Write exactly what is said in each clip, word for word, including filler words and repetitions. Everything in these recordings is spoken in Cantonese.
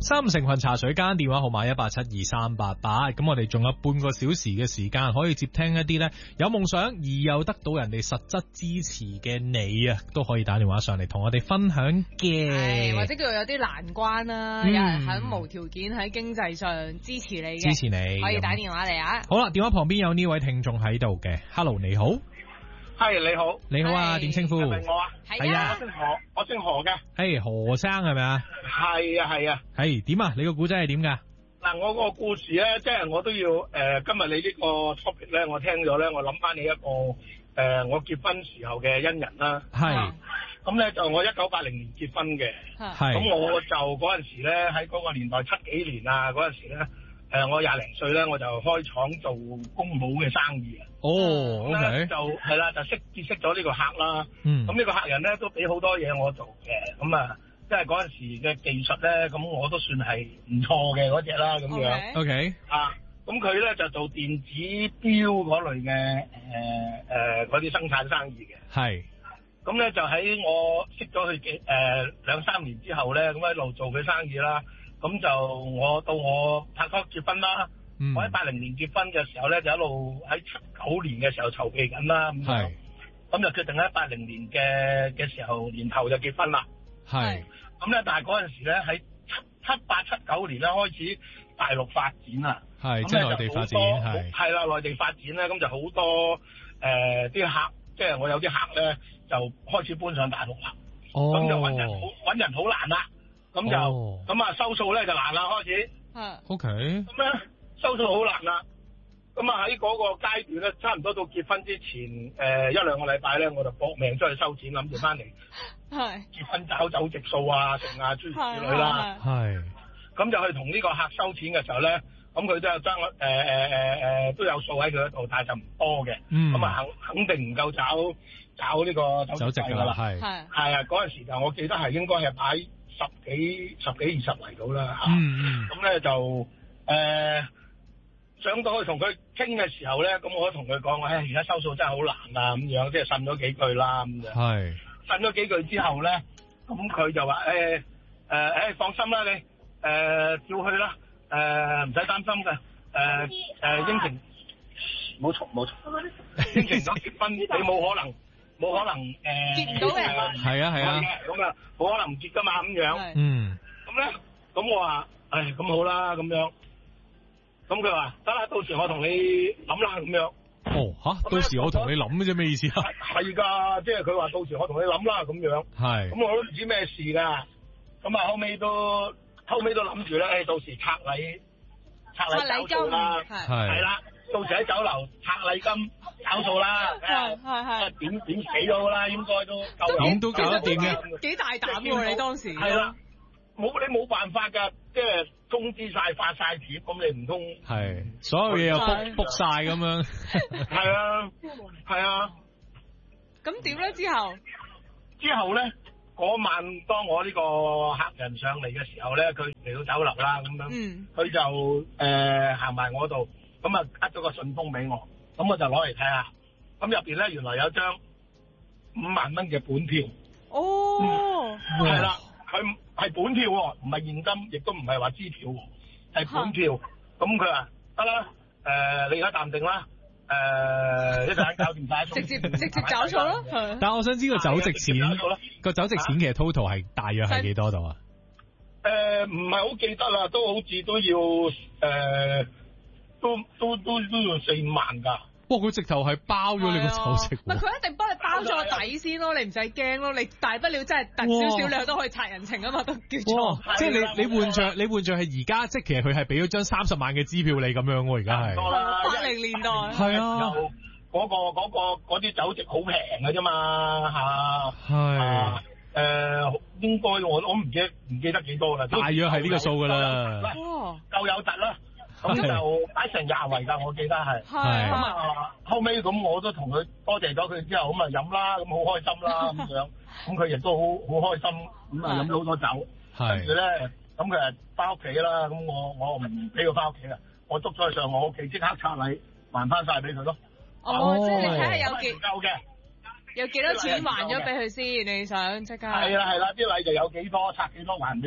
三成群茶水間電話號碼一八七二三八八，咁我哋仲有半個小時嘅時間可以接聽一啲呢有夢想而又得到人哋實質支持嘅你啊，都可以打電話上嚟同我哋分享嘅， 或者叫做有啲難關啦、啊嗯，有人肯無條件喺經濟上支持你嘅， 支持你可以打電話嚟啊。 好啦，電話旁邊有呢位聽眾喺度嘅 ，Hello 你好。 係你好， 你好啊，點稱呼？ 係咪我啊？ 係啊， 我姓何，我姓何嘅。 係、hey, 何生係咪啊？ 係啊係啊。 係點啊？你個故仔係點噶？ 嗱，我個故事咧，即係我都要誒、呃，今日你呢個 topic 咧，我聽咗咧，我諗翻你一個誒、呃，我結婚時候嘅恩人啦。係。咁咧就我一九八零年結婚嘅。係。咁我就嗰陣時咧喺嗰個年代七幾年啊，嗰陣時咧。誒、呃，我廿零歲咧，我就開廠做工務嘅生意啊。哦，咁咧就係啦，就識結識咗呢個客啦。嗯。咁呢個客人咧都俾好多嘢我做嘅，咁啊，即係嗰陣時嘅技術咧，咁我都算係唔錯嘅嗰隻啦，咁樣。O K。啊，咁佢咧就做電子錶嗰類嘅誒誒嗰啲生產生意嘅。係。咁咧就喺我識咗佢幾誒兩三年之後咧，咁一路做佢生意啦。咁就我到我拍拖結婚啦、嗯，我喺八零年結婚嘅時候咧，就一路喺七九年嘅時候籌備緊啦，咁就咁就決定喺八零年嘅嘅時候年頭就結婚啦。係咁咧，但係嗰陣時咧喺七七八七九年咧開始大陸發展啦，係即係內地發展，係係啦，內地發展咧，咁就好多誒啲、呃、客，即係我有啲客咧就開始搬上大陸啦，咁、哦、就揾人好揾人好難啦。咁就咁啊、哦，收數咧就難啦，開始。嗯。O K。咁咧收數好難啦。咁啊喺嗰個階段咧，差唔多到結婚之前誒、呃、一兩個禮拜咧，我就搏命出去收錢，諗住翻嚟。係。結婚找走直數啊，剩啊諸如此類啦。係。咁就去同呢個客收錢嘅時候咧，咁佢都有將誒誒誒誒都有數喺佢嗰度，但係就唔多嘅。嗯。咁啊肯肯定唔夠找找呢個走直㗎啦。係。係。係啊，嗰陣時就我記得係應該係擺十幾十幾二十嚟到啦嚇，咁咧就誒、呃、上到去同佢傾嘅時候咧，咁我都同佢講，唉，而家收數真係好難啊，咁樣即係呻咗幾句啦，咁樣。係呻咗幾句之後咧，咁佢就話誒誒誒放心啦，你誒、呃、照去啦，誒唔使擔心嘅，誒誒應承冇錯冇錯，應承咗結婚，你冇可能。冇可能誒、呃、結唔到嘅，係啊係啊，咁啊冇可能唔結噶嘛咁樣。嗯，咁咧，咁我話，唉，咁好啦咁樣。咁佢話得啦，到時我同你諗啦咁樣。哦吓，到時我同你諗嘅啫，咩意思啊？係噶，即係佢話到時我同你諗啦咁樣。係。咁我都唔知咩事噶。咁啊後尾都後尾都諗住咧，誒到時拆禮拆禮找數啦，係係啦。到時喺酒樓拆禮金找數啦，係係係，點點死都好啦，應該都夠點都搞得掂嘅，幾大膽喎你當時。係啦，冇你冇辦法㗎，即係通知晒發晒帖，咁你唔通係所有嘢又 book book 晒咁樣？係啊係啊，咁點咧之後？之後咧嗰晚當我呢個客人上嚟嘅時候咧，佢嚟到酒樓啦咁樣，嗯，佢就誒行埋我度。咁啊，呃咗個信封俾我，咁我就攞嚟睇下。咁入邊咧，原來有張五萬蚊嘅本票。哦，係啦，佢係本票喎，唔係現金，亦都唔係話支票，係本票。咁佢話得啦，誒，你而家淡定啦，誒，一陣間搞掂晒，直接直接找數咯。但係我想知個酒席錢，個酒席錢其實 total 係大約係幾多度啊？誒，唔係好記得啦，都好似都要誒。都都都都要四五萬噶，哇！佢直頭係包咗你個酒席，唔係佢一定幫你包咗個底先咯，你唔使驚咯，你大不了真係突少少，你都可以拆人情啊嘛，都叫做。即係你你換着你換着係而家，即係其實佢係俾咗張三十萬嘅支票你咁樣喎，而家係。八零年代。係啊。嗰個嗰個嗰啲酒席好平嘅啫嘛嚇。係。誒，應該我我唔記得唔記得幾多啦。大約係呢個數㗎啦。哇！夠有突啦。咁就擺成廿圍㗎，我記得係。係。咁啊，後尾咁我都同佢多謝咗佢之後，咁啊飲啦，咁好開心啦咁樣。咁佢亦都好好開心，咁啊飲咗好多酒。係。跟住咧，咁佢啊翻屋企啦，咁我我唔俾佢翻屋企啦，我捉咗佢上我屋企，即刻拆禮還翻晒俾佢咯。哦，即係你睇下有幾夠嘅，有幾多錢還咗俾佢先？你想即刻？係啦係啦，啲禮就有幾多拆幾多還俾佢。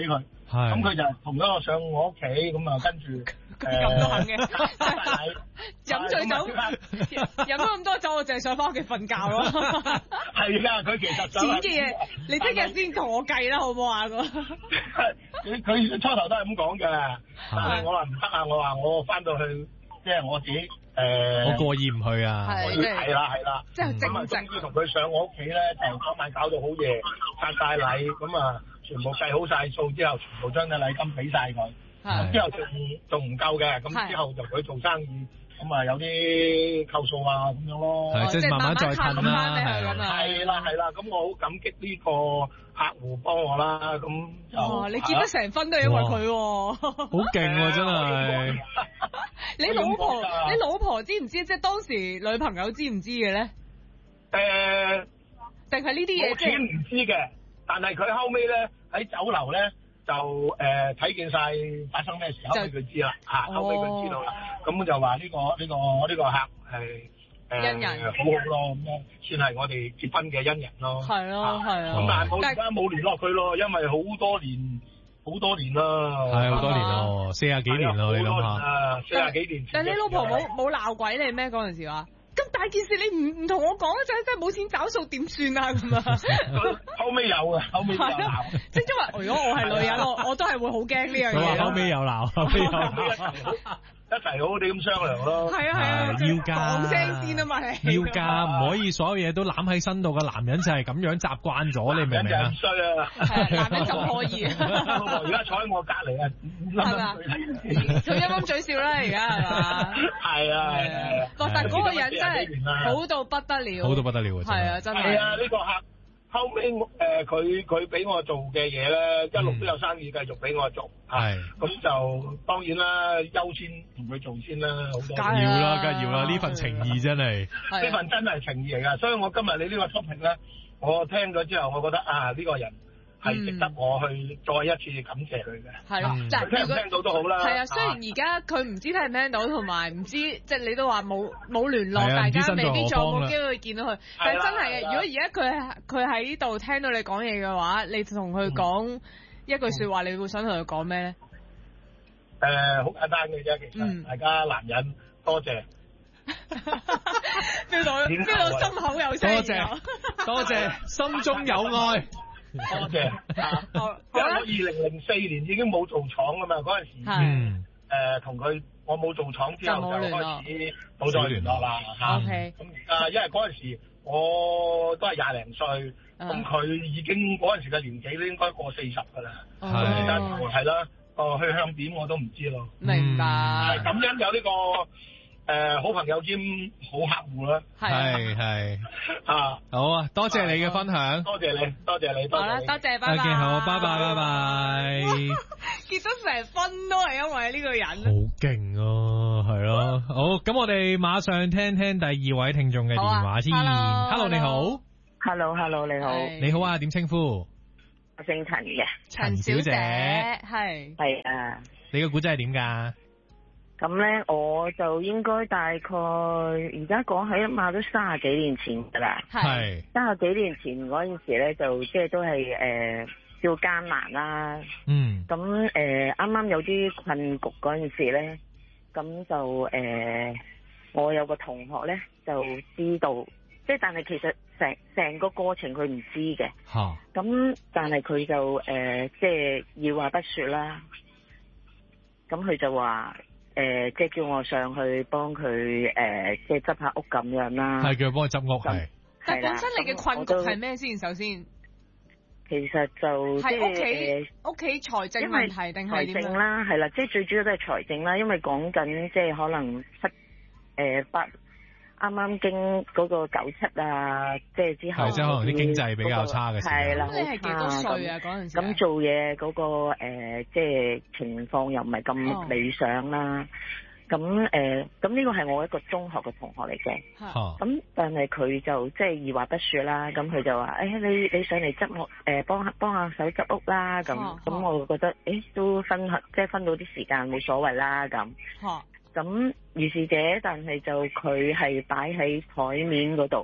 咁佢就同咗我上我屋企，咁啊跟住咁都肯嘅，飲醉酒， 飲咗咁多酒，我淨係想翻屋企瞓覺咯。 係㗎，佢其實錢嘅嘢，你聽日先同我計啦，好唔好啊？ 佢佢初頭都係咁講嘅，但係我話唔得啊！我話我翻到去，即係我自己誒， 我過意唔去啊！ 係啦係啦， 即係咁啊，終於同佢上我屋企咧，就嗰晚搞到好夜，拆晒禮，咁啊，全部計好晒數之後，全部將嘅禮金俾晒佢。咁之後仲仲唔夠嘅，咁之後就佢做生意，咁啊有啲扣數啊咁樣咯。 係即係慢慢再褪啦， 係啦係啦，咁我好感激呢個客戶幫我啦，咁就哦，你結得成分都係因為佢喎， 好勁喎真係。 你老婆你老婆知唔知？即係當時女朋友知唔知嘅咧？ 誒， 定係呢啲嘢即係唔知嘅，但係佢後尾咧喺酒樓咧。就誒睇、呃、見晒發生咩事，後尾佢知啦，嚇後尾佢知道啦，咁、哦、就話呢、呢個呢、呢個呢、呢個客係誒恩人， 好好咯，咁樣算係我哋結婚嘅恩人咯。 係咯係啊， 咁但係冇而家冇聯絡佢咯，因為好多年好多年啦， 係好多年咯，四廿幾年咯，你諗下， 四廿幾年。 但係你老婆冇冇鬧鬼你咩嗰陣時話？咁大件事你唔唔同我講，真真係冇錢找數點算啊咁啊！ 後尾有啊，後尾有鬧。 即係因為如果我係女人，我我都係會好驚呢樣嘢。 佢話後尾有鬧，後尾有鬧。 一齊好好地咁商量咯。 係啊係啊， 要㗎， 講聲先啊嘛係。 要㗎，唔可以所有嘢都攬喺身度嘅。男人就係咁樣習慣咗，你明唔明啊？ 男人就衰啊！ 係男人就可以。 而家坐喺我隔離啊， 係嘛？佢陰陰嘴笑啦，而家係嘛？ 係啊係啊。 但係嗰個人真係好到不得了， 好到不得了啊！ 係啊，真係。 係啊，呢個客。後尾誒佢佢俾我做嘅嘢咧，一路都有生意繼續俾我做，係咁、嗯、就當然啦，優先同佢做先啦，好多。 梗要啦，梗要啦，呢份情義真係， 呢份真係情義嚟噶。所以我今日你呢個 topic 咧，我聽咗之後，我覺得啊，呢、呢個人係值得我去再一次感謝佢嘅。 係咯、嗯，嗱， 聽唔聽到都好啦。 係啊，雖然而家佢唔知聽唔聽到，同埋唔知即係你都話冇冇聯絡，大家未必再冇機會見到佢。但係真係嘅，如果而家佢佢喺呢度聽到你講嘢嘅話，你同佢講一句説話，嗯、你會想同佢講咩咧？ 誒、呃，好簡單嘅啫，其實、嗯、大家男人多謝。 feel 到 feel 到心口有聲， 多謝多謝，心中有愛。 多謝，因為我二零零四年已經冇做廠啦嘛，嗰陣時，嗯，誒同佢我冇做廠之後就開始冇再聯絡啦嚇。 OK， 咁啊，因為嗰陣時我都係廿零歲，咁佢已經嗰陣時嘅年紀都應該過四十㗎啦。咁而家係啦，哦去向點我都唔知咯。 明白。 係咁樣有呢個。誒、呃，好朋友兼好客戶啦， 係係啊， 好啊，多謝你嘅分享， 多謝你，多謝你，多謝你， 好啦，多謝，拜拜， 好，拜拜，拜拜。 結咗成分都係因為呢個人， 好勁啊，係咯，好，咁我哋馬上聽聽第二位聽眾嘅電話先。 啊、 Hello， Hello 你好 ，Hello，Hello 你好， 你好啊，點稱呼？ 我姓陳嘅， 陳小姐，係係啊， 你個古仔係點噶？ 咁咧，我就應該大概而家講起碼都三十幾年前噶啦。 係三十幾年前嗰陣時咧，就即係都係誒叫艱難啦。嗯。咁誒啱啱有啲困局嗰陣時咧，咁就誒、呃、我有個同學咧就知道，即係但係其實成成個過程佢唔知嘅。嚇、啊。咁但係佢就誒、呃、即係二話不說啦。咁佢就話。誒、呃，即係叫我上去幫佢誒，即係執下屋咁樣啦。 係叫佢幫佢執屋係。 但係本身你嘅困局係咩先？首先， 其實就即係屋企屋企財政問題定係點樣？ 財政啦，係啦，即係最主要都係財政啦，因為講緊即係可能七誒八。啱啱經嗰個九七啊，即係之後， 係即係可能啲經濟比較差嘅時候。 係啦， 你係幾多歲啊？嗰陣時咁做嘢嗰個誒，即係情況又唔係咁理想啦。咁誒，咁呢個係我一個中學嘅同學嚟嘅。咁但係佢就即係二話不說啦。咁佢就話：誒，你你上嚟執我誒，幫下幫下手執屋啦。咁咁我覺得誒，都分即係分到啲時間冇所謂啦。咁。咁如是者，但係就佢係擺喺台面嗰度，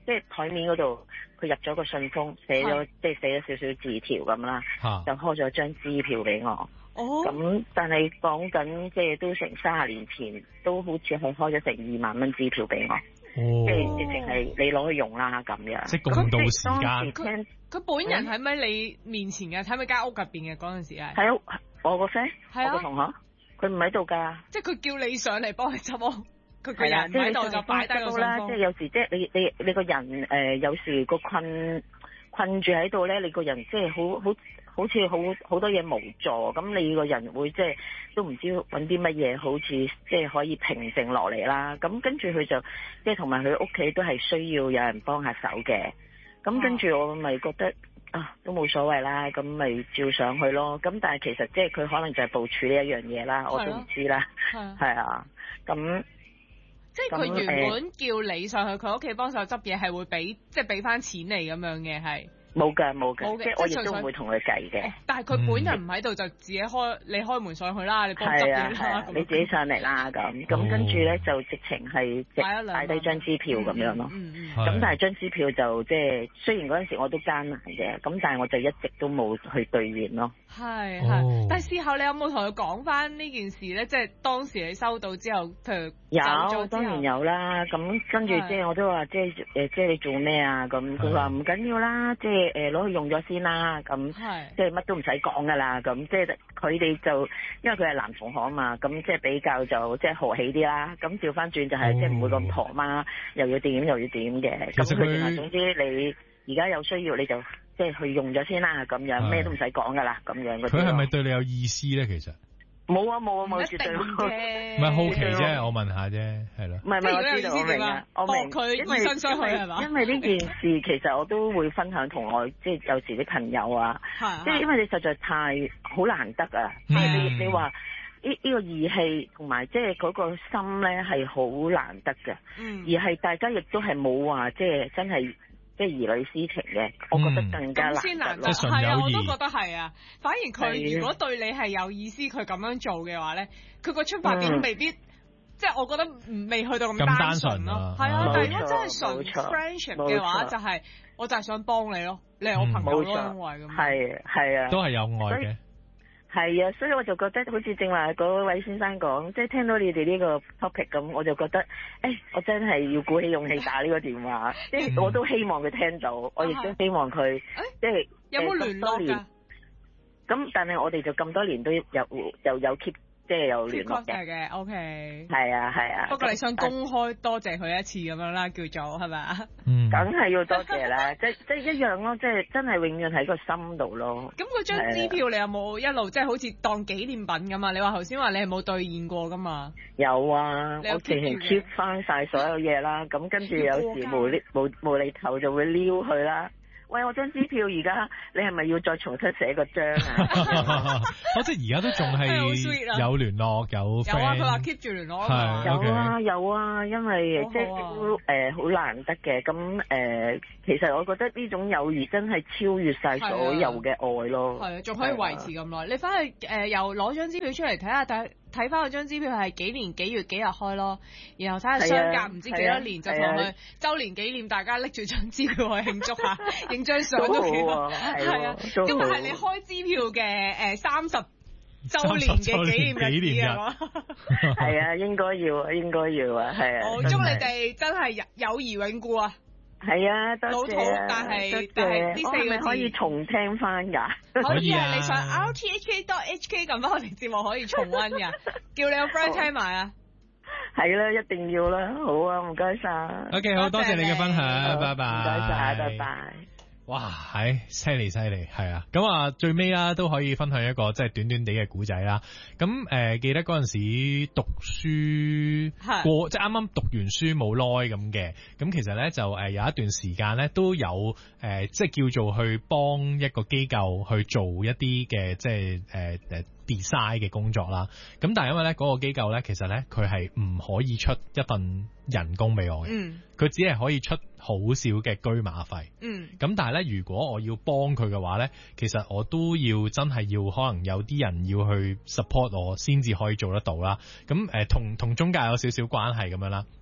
即係台面嗰度，佢入咗個信封，寫咗即係寫咗少少字條咁啦，就開咗張支票俾我。哦，咁但係講緊即係都成三十年前，都好似係開咗成二萬蚊支票俾我。哦，即係直情係你攞去用啦咁樣。 即係共度時間。 佢佢本人喺咪你面前嘅？喺咪間屋入邊嘅嗰陣時係？ 喺屋，我個 friend，我個同學，佢唔喺度㗎。 即係佢叫你上嚟幫佢執屋，佢個人喺度就擺低個信封啦。即係有時即係你你你個人誒、呃，有時個困困住喺度咧，你個人即係好好。好似好好多嘢無助，咁你個人會即係都唔知揾啲乜嘢，好似即係可以平靜落嚟啦。咁跟住佢就即係同埋佢屋企都係需要有人幫下手嘅。咁跟住我咪覺得啊，都冇所謂啦，咁咪照上去咯。咁但係其實即係佢可能就係部署呢一樣嘢啦，我都唔知啦。係啊，咁即係佢原本叫你上去佢屋企幫手執嘢，係會俾即係俾翻錢你咁樣嘅係。 冇㗎冇㗎，即係我亦都唔會同佢計嘅。 但係佢本人唔喺度，就自己開你開門上去啦，你幫執嘢啦。 你自己上嚟啦咁，咁跟住咧就直情係擺低張支票咁樣咯。咁但係張支票就即係雖然嗰陣時我都艱難嘅，咁但係我就一直都冇去兌現咯。 係係，但係事後你有冇同佢講翻呢件事咧？即係當時你收到之後，譬如有當然有啦。咁跟住即係我都話即係誒，即係你做咩啊？咁佢話唔緊要啦，即係。誒攞去用咗先啦，咁即係乜都唔使講噶啦，咁即係佢哋就因為佢係男同學啊嘛，咁即係比較就即係豪氣啲啦，咁調翻轉就係即係唔會咁婆媽，又要點又要點嘅，咁佢哋話總之你而家有需要你就即係去用咗先啦，咁樣咩都唔使講噶啦，咁樣嗰啲。 佢係咪對你有意思咧？其實？ 冇啊冇啊冇，絕對唔係好奇啫，我問下啫，係咯。 唔係唔係，我知道我明啊，我明。 佢以身相許係嘛？ 因為呢件事其實我都會分享同我即係有時啲朋友啊，即係因為你實在太好難得啊，即係你你話呢呢個義氣同埋即係嗰個心咧係好難得嘅，而係大家亦都係冇話即係真係。即係兒女私情嘅，我覺得更加難得。 先難得，係啊，我都覺得係啊。反而佢如果對你係有意思，佢咁樣做嘅話咧，佢個出發點未必，嗯、即係我覺得未去到咁單純咯。係啊，但係如果真係純 friendship 嘅話，就係、是、我就係想幫你咯，你係我朋友咯，因為咁。係係啊， 都係有愛嘅。 係啊，所以我就覺得好似正話嗰位先生講，即係聽到你哋呢個 topic 咁，我就覺得，誒、欸，我真係要鼓起勇氣打呢個電話，即係我都希望佢聽到，我亦都希望佢，即係有冇聯絡㗎？ 咁但係我哋就咁多年都有又有 keep。即係有聯絡嘅 ，OK。 係啊係啊。 不過你想公開多謝佢一次咁樣啦，叫做係咪啊？ 嗯。梗係要多謝啦，即即係一樣咯，即係真係永遠喺個心度咯。 咁嗰張支票你有冇一路即係好似當紀念品咁啊？你話頭先話你係冇兌現過噶嘛？ 有啊，我直情 keep 翻晒所有嘢啦，咁跟住有時無厘無無厘頭就會撩佢啦。喂，我張支票而家你係咪要再重新寫個章啊？ 我即係而家都仲係有聯絡有 friend。有啊， 佢話 keep 住聯絡啊嘛。 有啊有啊，因為即係都誒好難得嘅。咁誒、呃，其實我覺得呢種友誼真係超越晒所有嘅愛咯。 係啊，仲可以維持咁耐。你翻去誒、呃、又攞張支票出嚟睇下，睇睇翻嗰張支票係幾年幾月幾日開咯，然後睇下相隔唔知幾多年就同佢週年紀念，大家拎住張支票去慶祝下。影張相都幾好，係啊，因為係你開支票嘅誒三十週年嘅紀念日子啊， 係啊，應該要啊，應該要啊，係啊。 我祝你哋真係友誼永固啊！ 係啊，多謝啊， 但係但係呢四個字可以重聽翻㗎？ 可以啊，你上 r t h k dot h k 撳翻我哋節目可以重溫㗎，叫你個 friend 聽埋啊！ 係啦，一定要啦，好啊，唔該晒。 OK， 好多謝你嘅分享，拜拜。 唔該晒，拜拜。 哇，係犀利犀利，係啊！咁啊，最尾啦都可以分享一個即係短短地嘅古仔啦。咁誒、呃，記得嗰陣時讀書過，即係啱啱讀完書冇耐咁嘅。咁其實咧就誒有一段時間咧都有誒、呃，即係叫做去幫一個機構去做一啲嘅即係誒誒 design 嘅工作啦。咁但係因為咧嗰個機構咧，其實咧佢係唔可以出一份人工俾我嘅，佢、嗯、只係可以出好少嘅居馬費。嗯，咁但係咧，如果我要幫佢嘅話咧，其實我都要真係要可能有啲人要去 support 我，先至可以做得到啦。咁誒，同同中介有少少關係咁樣啦。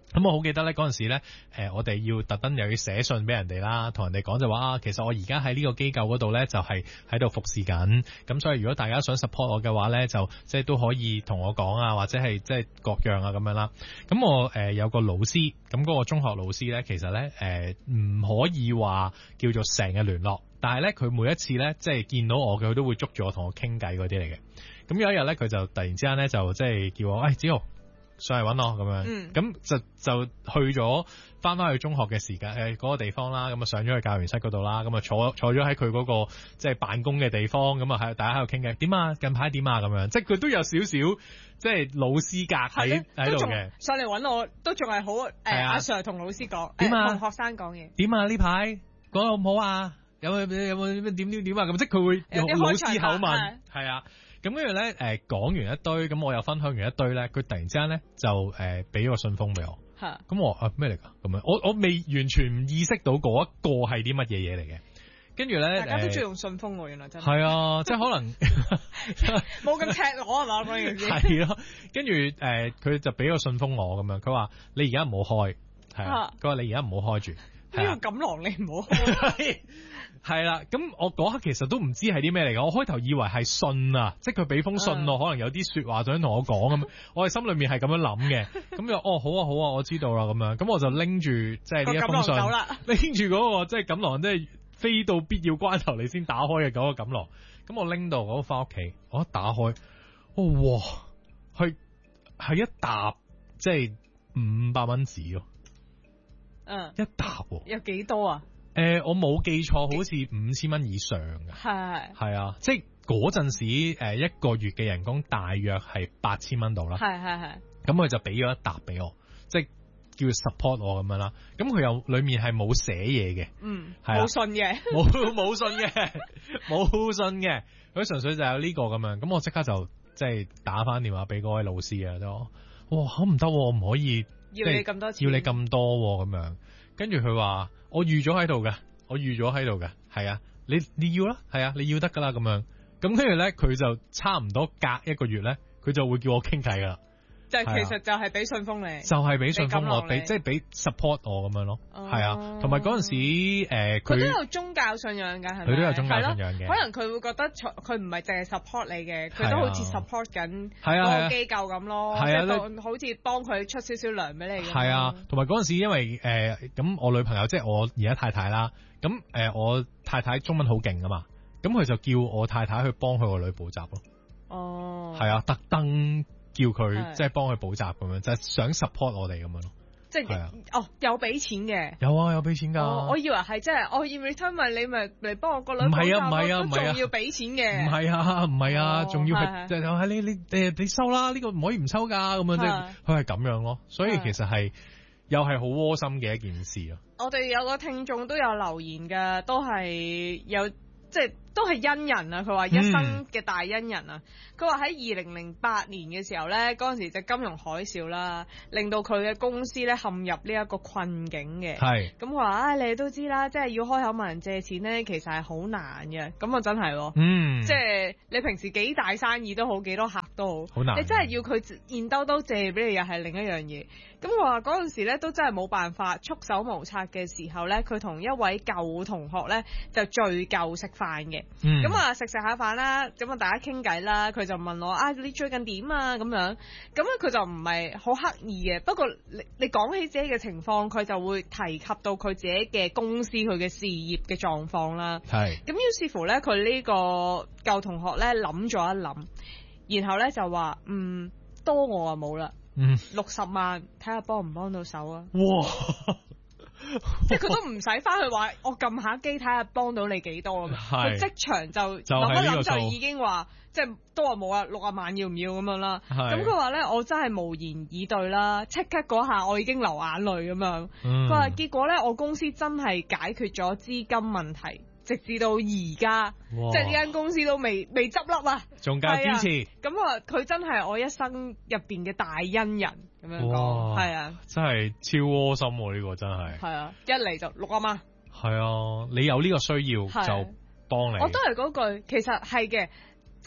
咁我好記得咧嗰陣時咧，誒、呃、我哋要特登又要寫信俾人哋啦，同人哋講就話啊，其實我而家喺呢個機構嗰度咧就係喺度服侍緊，咁所以如果大家想 support 我嘅話咧，就即係都可以同我講啊，或者係即係各樣啊咁樣啦。咁我誒、呃、有個老師，咁嗰個中學老師咧，其實咧誒唔可以話叫做成日聯絡，但係咧佢每一次咧即係見到我嘅，佢都會捉住我同我傾偈嗰啲嚟嘅。咁有一日咧，佢就突然之間咧就即係叫我，誒子豪上嚟揾我咁樣，咁、嗯、就就去咗翻翻去中學嘅時間誒嗰個地方啦，咁啊上咗去教員室嗰度啦，咁啊坐坐咗喺佢嗰個即係辦公嘅地方，咁啊喺大家喺度傾偈，點啊近排點啊咁樣，即係佢都有少少即係老師格喺喺度嘅， 上嚟揾我都仲係好誒阿 Sir 同老師講，點啊同學生講嘢， 點啊呢排講得好唔好啊？有冇有冇點點點啊？咁即係佢會用老師口問，係啊。咁跟住咧，誒講完一堆，咁我又分享完一堆咧，佢突然之間咧就誒俾咗個信封俾我，咁我啊咩嚟㗎？咁樣我我未完全唔意識到嗰一個係啲乜嘢嘢嚟嘅，跟住咧大家都中意用信封喎，原來真係係啊，即係可能冇咁赤裸係嘛嗰樣嘢， 係咯，跟住誒佢就俾個信封我咁樣，佢話你而家唔好開，係啊，佢話你而家唔好開住， 呢個錦囊你唔好開。 係啦，咁我嗰刻其實都唔知係啲咩嚟嘅，我開頭以為係信啊，即係佢俾封信我，可能有啲說話想同我講咁，我係心裏面係咁樣諗嘅，咁就哦好啊好啊，我知道啦咁樣，咁我就拎住即係呢一封信，拎住嗰個即係錦囊，即係非到必要關頭你先打開嘅嗰個錦囊，咁我拎到我翻屋企，我一打開，哦哇，係係一沓即係五百蚊紙咯，嗯，一沓喎， 有幾多啊？ 誒、呃，我冇記錯，好似五千蚊以上嘅，係係啊，即係嗰陣時誒、呃、一個月嘅人工大約係八千蚊度啦，係係係，咁佢就俾咗一沓俾我，即係叫 support 我咁樣啦，咁佢又裏面係冇寫嘢嘅，嗯，冇、啊、 信嘅， 冇冇信嘅，冇信嘅，佢純粹就有呢個咁樣，咁我即刻就即係打翻電話俾嗰位老師啊，就哇好唔得，唔可以要你咁多錢， 要你咁多咁樣，跟住佢話。我預咗喺度嘅，我預咗喺度嘅，係啊，你你要啦，係啊，你要得噶啦咁樣，咁跟住咧佢就差唔多隔一個月咧，佢就會叫我傾偈噶啦， 就係其實就係俾信封你， 就係俾信封我，俾即係俾 support 我咁樣咯，係啊，同埋嗰陣時誒， 佢都有宗教信仰㗎，係咪？ 佢都有宗教信仰嘅， 可能佢會覺得佢唔係淨係 support 你嘅，佢都好似 support 緊嗰個機構咁咯，即係好似幫佢出少少糧俾你。 係啊，同埋嗰陣時因為誒咁我女朋友即係我而家太太啦，咁誒我太太中文好勁啊嘛，咁佢就叫我太太去幫佢個女補習咯。哦，係啊，特登。叫佢即係幫佢補習咁樣，就係、是、想 support 我哋咁樣咯。 即係、啊、哦，有俾錢嘅。 有啊，有俾錢㗎、哦。 我以為係即係我 in return 咪你咪嚟幫我個女補習。唔係啊，唔係啊，唔係啊，仲要俾錢嘅。唔係啊，唔係啊，仲、哦、要係就係你你誒你收啦，呢、呢個唔可以唔收㗎咁樣，即係佢係咁樣咯。所以其實係又係好窩心嘅一件事啊。 我哋有個聽眾都有留言㗎，都係有即係。都係恩人啊！佢話一生嘅大恩人啊！佢話喺二零零八年嘅時候咧，嗰陣時就金融海嘯啦，令到佢嘅公司咧陷入呢一個困境嘅。係咁話啊，你都知啦，即係要開口問人借錢咧，其實係好難嘅。咁啊真係，嗯，即係你平時幾大生意都好，幾多客都好，好難。你真係要佢現兜兜借俾你，又係另一樣嘢。咁佢話嗰陣時咧都真係冇辦法，束手無策嘅時候咧，佢同一位舊同學咧就聚舊食飯嘅。咁啊食食下飯啦，咁啊大家傾偈啦，佢就問我啊，你最近點啊咁樣，咁咧佢就唔係好刻意嘅，不過你你講起自己嘅情況，佢就會提及到佢自己嘅公司佢嘅事業嘅狀況啦。係，咁於是乎咧，佢呢個舊同學咧諗咗一諗，然後咧就話嗯多我啊冇啦，嗯六十萬睇下幫唔幫到手啊。哇！即係佢都唔使翻去話，我撳下機睇下幫到你幾多啊！佢即場就諗一諗就已經話，即係都話冇啊，六啊萬要唔要咁樣啦？咁佢話咧，我真係無言以對啦，即刻嗰下我已經流眼淚咁樣。佢、嗯、話結果咧，我公司真係解決咗資金問題。直至到而家，即係呢間公司都未未執笠啊！仲夠堅持。咁啊，佢真係我一生入邊嘅大恩人咁樣講，係啊， 真係超窩心喎！呢個真係。係啊，一嚟就六啊蚊。係啊，你有呢個需要就幫你。 我都係嗰句，其實係嘅。即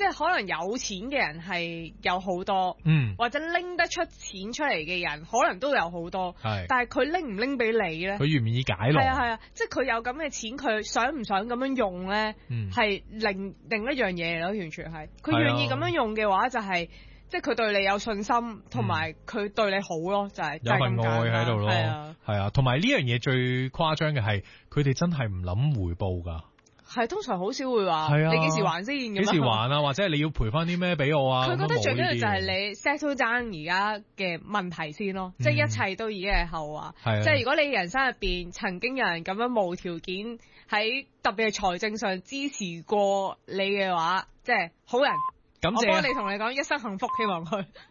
即係可能有錢嘅人係有好多， 嗯， 或者拎得出錢出嚟嘅人可能都有好多， 係， 但係佢拎唔拎俾你咧？ 佢願唔願意解落？ 係啊係啊，即係佢有咁嘅錢，佢想唔想咁樣用咧？係、嗯、另另一樣嘢咯，完全係。佢願意咁樣用嘅話，就係、是、即係佢對你有信心，同埋佢對你好咯，就係、是、 有份愛喺度咯。係啊，係啊，同埋呢樣嘢最誇張嘅係，佢哋真係唔諗回報㗎。係， 通常好少會話，啊、你幾時還先？幾時還啊？或者你要賠翻啲咩俾我啊？ 佢覺得最緊要就係你 settle down 而家嘅問題先咯，嗯、即係一切都已經係後話。即係如果你人生入邊曾經有人咁樣無條件喺特別係財政上支持過你嘅話，即係好人。 感謝、啊、 我幫你同你講一生幸福，希望佢。